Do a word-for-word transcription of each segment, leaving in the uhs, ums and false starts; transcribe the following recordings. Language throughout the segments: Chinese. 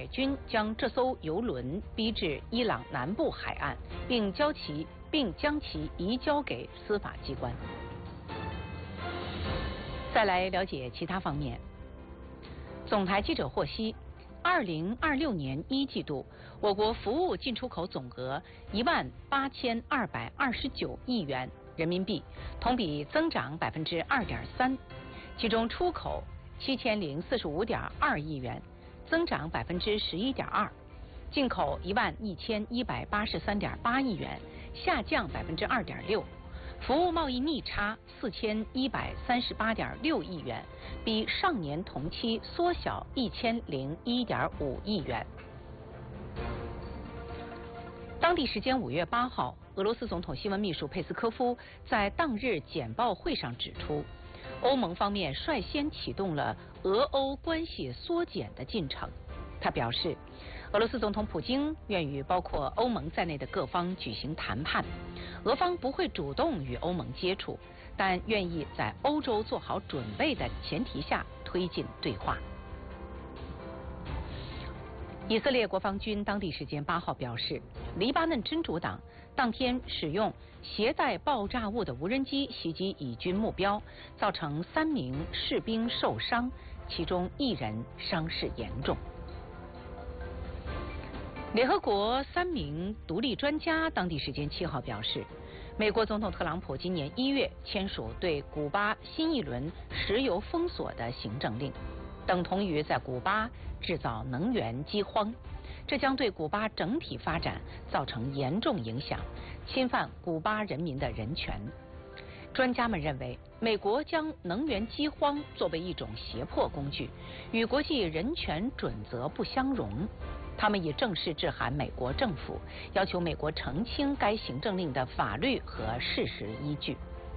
军将这艘油轮逼至伊朗南部海岸，并交其并将其移交给司法机关。再来了解其他方面。总台记者获悉，二零二六年一季度，我国服务进出口总额一万八千二百二十九亿元人民币，同比增长百分之二点三，其中出口七千零四十五点二亿元，增长百分之十一点二；进口一万一千一百八十三点八亿元，下降百分之二点六。服务贸易逆差四千一百三十八点六亿元，比上年同期缩小一千零一点五亿元。当地时间五月八号，俄罗斯总统新闻秘书佩斯科夫在当日简报会上指出，欧盟方面率先启动了俄欧关系缩减的进程。他表示，俄罗斯总统普京愿与包括欧盟在内的各方举行谈判，俄方不会主动与欧盟接触，但愿意在欧洲做好准备的前提下推进对话。以色列国防军当地时间八号表示，黎巴嫩真主党当天使用携带爆炸物的无人机袭击以军目标，造成三名士兵受伤，其中一人伤势严重。联合国三名独立专家当地时间七号表示，美国总统特朗普今年一月签署对古巴新一轮石油封锁的行政令，等同于在古巴制造能源饥荒，这将对古巴整体发展造成严重影响，侵犯古巴人民的人权。专家们认为，美国将能源饥荒作为一种胁迫工具，与国际人权准则不相容。他们已正式致函美国政府，要求美国澄清该行政令的法律和事实依据。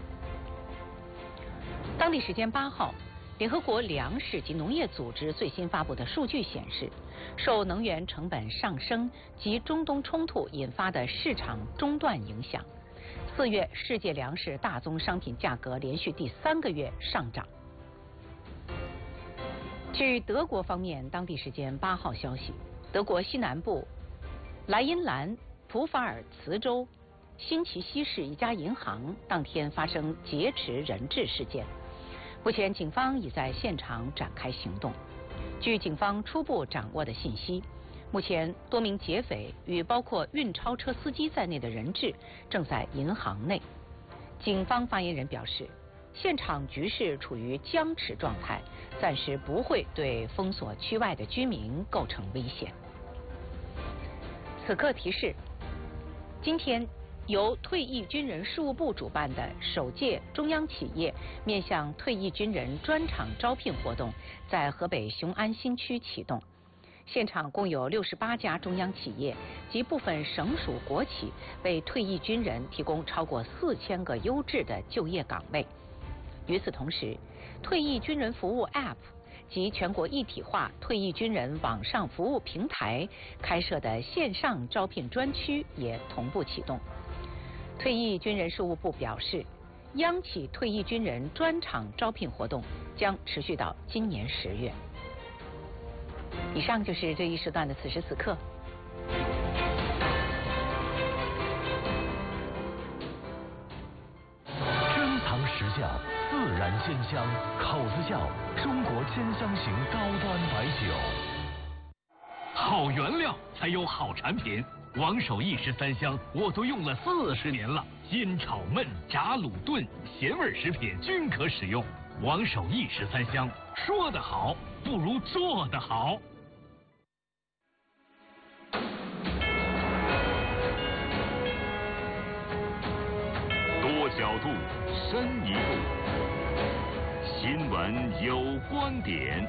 当地时间八号，联合国粮食及农业组织最新发布的数据显示，受能源成本上升及中东冲突引发的市场中断影响，四月世界粮食大宗商品价格连续第三个月上涨。据德国方面当地时间八号消息，德国西南部莱茵兰普法尔茨州新奇西市一家银行当天发生劫持人质事件，目前警方已在现场展开行动。据警方初步掌握的信息，目前多名劫匪与包括运钞车司机在内的人质正在银行内。警方发言人表示，现场局势处于僵持状态，暂时不会对封锁区外的居民构成危险。此刻提示，今天由退役军人事务部主办的首届中央企业面向退役军人专场招聘活动在河北雄安新区启动。现场共有六十八家中央企业及部分省属国企为退役军人提供超过四千个优质的就业岗位。与此同时，退役军人服务 App 及全国一体化退役军人网上服务平台开设的线上招聘专区也同步启动。退役军人事务部表示，央企退役军人专场招聘活动将持续到今年十月。以上就是这一时段的此时此刻。 珍藏实窖，自然鲜香，口子窖，中国千香型高端白酒。 好原料才有好产品。王守义十三香我都用了四十年了，煎炒焖炸卤炖咸味食品均可使用。王守义十三香，说得好不如做得好。 多角度，深一步。新闻有观点。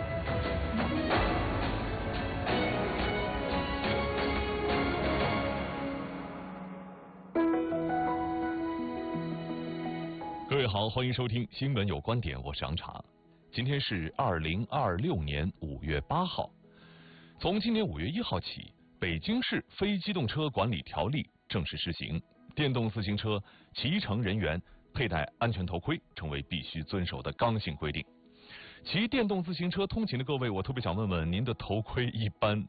各位好，欢迎收听《新闻有观点》，我是杨茶。今天是二零二六年五月八号。从今年五月一号起，北京市非机动车管理条例正式施行，电动自行车骑乘人员佩戴安全头盔成为必须遵守的刚性规定。骑电动自行车通勤的各位，我特别想问问您的头盔一般